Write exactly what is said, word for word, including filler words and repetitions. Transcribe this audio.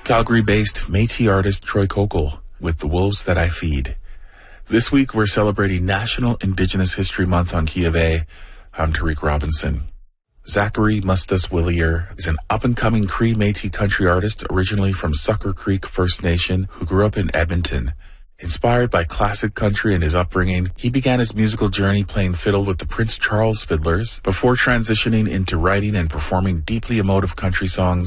Calgary-based Métis artist Troy Kokol with The Wolves That I Feed. This week, we're celebrating National Indigenous History Month on Key of A. I'm Tariq Robinson. Zachary Mustas Willier is an up-and-coming Cree Métis country artist originally from Sucker Creek First Nation who grew up in Edmonton. Inspired by classic country and his upbringing, he began his musical journey playing fiddle with the Prince Charles Fiddlers before transitioning into writing and performing deeply emotive country songs